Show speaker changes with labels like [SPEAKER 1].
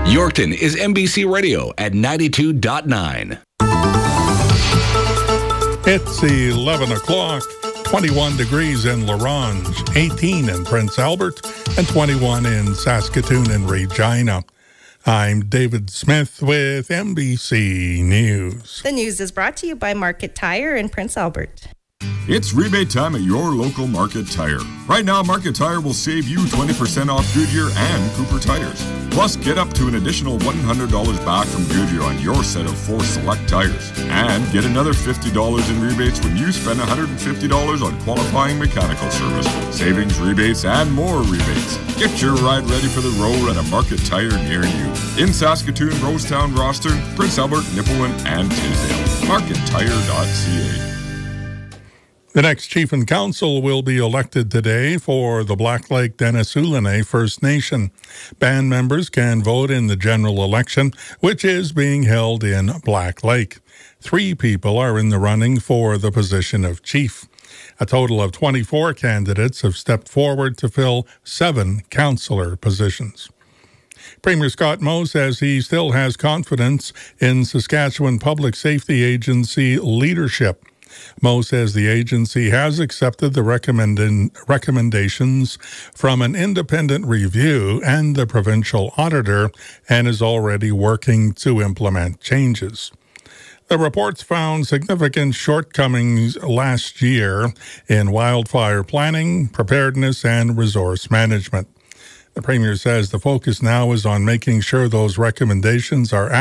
[SPEAKER 1] Yorkton is MBC Radio at 92.9.
[SPEAKER 2] It's 11 o'clock, 21 degrees in La Ronge, 18 in Prince Albert, and 21 in Saskatoon and Regina. I'm David Smith with MBC News.
[SPEAKER 3] The news is brought to you by Market Tire in Prince Albert.
[SPEAKER 4] It's rebate time at your local Market Tire. Right now, Market Tire will save you 20% off Goodyear and Cooper tires. Plus, get up to an additional $100 back from Goodyear on your set of 4 select tires. And get another $50 in rebates when you spend $150 on qualifying mechanical service. Savings, rebates, and more rebates. Get your ride ready for the road at a Market Tire near you. In Saskatoon, Rosetown, Rosthern, Prince Albert, Nipawin, and Tisdale. MarketTire.ca.
[SPEAKER 2] The next chief and council will be elected today for the Black Lake Denisoulin First Nation. Band members can vote in the general election, which is being held in Black Lake. 3 people are in the running for the position of chief. A total of 24 candidates have stepped forward to fill 7 councillor positions. Premier Scott Moe says he still has confidence in Saskatchewan Public Safety Agency leadership. Moe says the agency has accepted the recommendations from an independent review and the provincial auditor and is already working to implement changes. The reports found significant shortcomings last year in wildfire planning, preparedness, and resource management. The Premier says the focus now is on making sure those recommendations are